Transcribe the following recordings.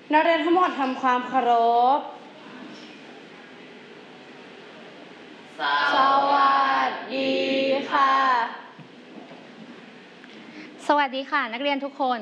นักเรียนทั้งหมดทำความเคารพสวัสดีค่ะสวัสดีค่ะนักเรียนทุกคน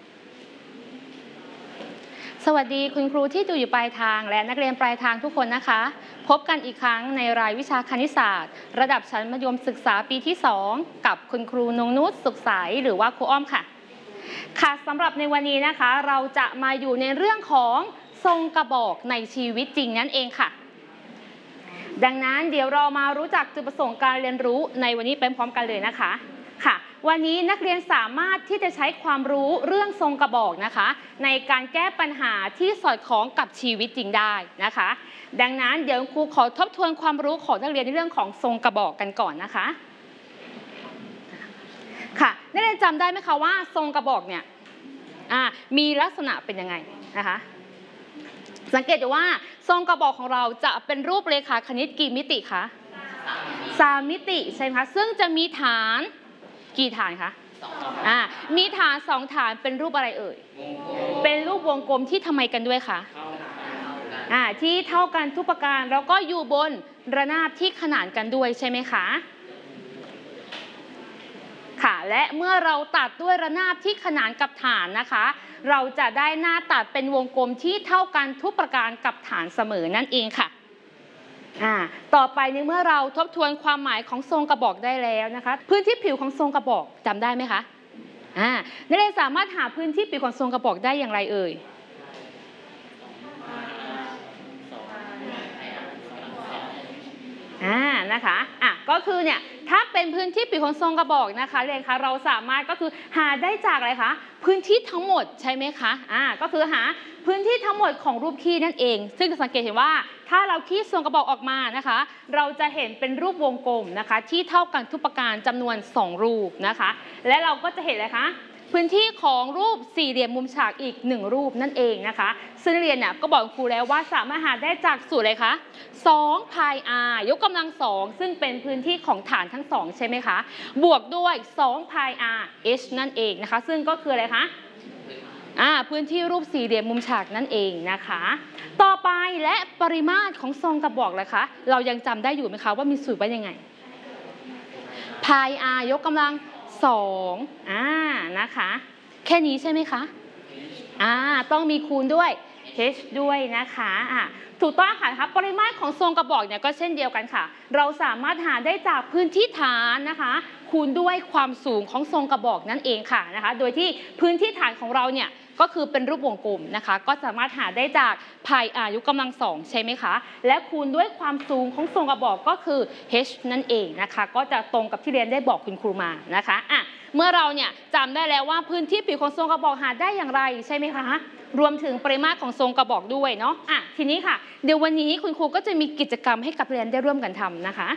สวัสดีคุณครูที่ดูอยู่ปลายทางและนักเรียนปลายทางทุกคนนะคะพบกันอีกครั้งในรายวิชาคณิตศาสตร์ระดับชั้นมัธยมศึกษาปีที่2กับคุณครูนงนุชสุขใสหรือว่าครูอ้อมค่ะสำหรับในวันนี้นะคะเราจะมาอยู่ในเรื่องของทรงกระบอกในชีวิตจริงนั่นเองค่ะดังนั้นเดี๋ยวเรามารู้จักจุดประสงค์การเรียนรู้ในวันนี้ไปพร้อมกันเลยนะคะวันนี้นักเรียนสามารถที่จะใช้ความรู้เรื่องทรงกระบอกนะคะในการแก้ปัญหาที่สอดคล้องกับชีวิตจริงได้นะคะดังนั้นเดี๋ยวครูขอทบทวนความรู้ของนักเรียนในเรื่องของทรงกระบอกกันก่อนนะคะนักเรียนจำได้ไหมคะว่าทรงกระบอกเนี่ยมีลักษณะเป็นยังไงนะคะสังเกตดูว่าทรงกระบอกของเราจะเป็นรูปเรขาคณิตกี่มิติคะ3 มิติใช่ไหมคะซึ่งจะมีฐานกี่ฐานคะมีฐาน2 ฐานเป็นรูปอะไรเอ่ยเป็นรูปวงกลมที่ทำไมกันด้วยคะที่เท่ากันทุกประการแล้วก็อยู่บนระนาบที่ขนานกันด้วยใช่ไหมคะและเมื่อเราตัดด้วยระนาบที่ขนานกับฐานนะคะเราจะได้หน้าตัดเป็นวงกลมที่เท่ากันทุกประการกับฐานเสมอนั่นเองค่ะต่อไปในเมื่อเราทบทวนความหมายของทรงกระบอกได้แล้วนะคะพื้นที่ผิวของทรงกระบอกจำได้ไหมคะนักเรียนสามารถหาพื้นที่ผิวของทรงกระบอกได้อย่างไรเอ่ยนะคะก็คือเนี่ยถ้าเป็นพื้นที่ผิวของทรงกระบอกนะคะเรียนคะเราสามารถก็คือหาได้จากอะไรคะพื้นที่ทั้งหมดใช่ไหมคะก็คือหาพื้นที่ทั้งหมดของรูปขี้นั่นเองซึ่งจะสังเกตเห็นว่าถ้าเราขี้ทรงกระบอกออกมานะคะเราจะเห็นเป็นรูปวงกลมนะคะที่เท่ากันทุกประการจำนวน2 รูปนะคะและเราก็จะเห็นอะไรคะพื้นที่ของรูปสี่เหลี่ยมมุมฉากอีก1 รูปนั่นเองนะคะซึ่งเรียนเนี่ยก็บอกครูแล้วว่าสามารถหาได้จากสูตรอะไรคะ2 พาย r ยกกำลัง2ซึ่งเป็นพื้นที่ของฐานทั้ง2ใช่ไหมคะบวกด้วย2 พาย r h นั่นเองนะคะซึ่งก็คืออะไรคะพื้นที่รูปสี่เหลี่ยมมุมฉากนั่นเองนะคะต่อไปและปริมาตรของทรงกระบอกเลยคะเรายังจำได้อยู่ไหมคะว่ามีสูตรว่ายังไง พาย r ยกกำลัง2นะคะแค่นี้ใช่ไหมคะต้องมีคูณด้วย h ด้วยนะคะถูกต้องค่ะปริมาตรของทรงกระบอกเนี่ยก็เช่นเดียวกันค่ะเราสามารถหาได้จากพื้นที่ฐานนะคะคูณด้วยความสูงของทรงกระบอกนั่นเองค่ะนะคะโดยที่พื้นที่ฐานของเราเนี่ยก็คือเป็นรูปวงกลมนะคะก็สามารถหาได้จากพาย r ยกกำลัง2ใช่ไหมคะและคูณด้วยความสูงของทรงกระบอกก็คือ h นั่นเองนะคะก็จะตรงกับที่เรียนได้บอกคุณครูมานะคะเมื่อเราเนี่ยจำได้แล้วว่าพื้นที่ผิวของทรงกระบอกหาได้อย่างไรใช่ไหมคะรวมถึงปริมาตรของทรงกระบอกด้วยเนาะทีนี้ค่ะเดี๋ยววันนี้คุณครูก็จะมีกิจกรรมให้กับเรียนได้ร่วมกันทำนะคะ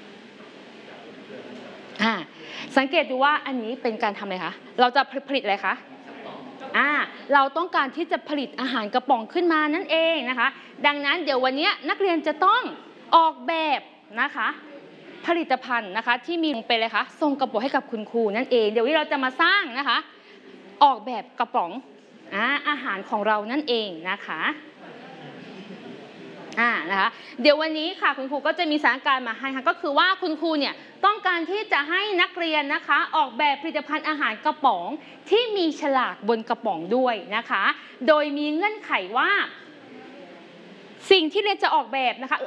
สังเกตดูว่าอันนี้เป็นการทำอะไรคะเราจะผลิตอะไรคะเราต้องการที่จะผลิตอาหารกระป๋องขึ้นมานั่นเองนะคะดังนั้นเดี๋ยววันนี้นักเรียนจะต้องออกแบบนะคะผลิตภัณฑ์นะคะที่มีเป็นอะไรคะทรงกระบอกให้กับคุณครูนั่นเองเดี๋ยววันนี้เราจะมาสร้างนะคะออกแบบกระป๋องอาหารของเรานั่นเองนะคะเดี๋ยววันนี้ค่ะคุณครูก็จะมีสถานการณ์มาให้ค่ะก็คือว่าคุณครูเนี่ยต้องการที่จะให้นักเรียนนะคะออกแบบผลิตภัณฑ์อาหารกระป๋องที่มีฉลากบนกระป๋องด้วยนะคะโดยมีเงื่อนไขว่าสิ่งที่เรียนจะออกแบบนะคะ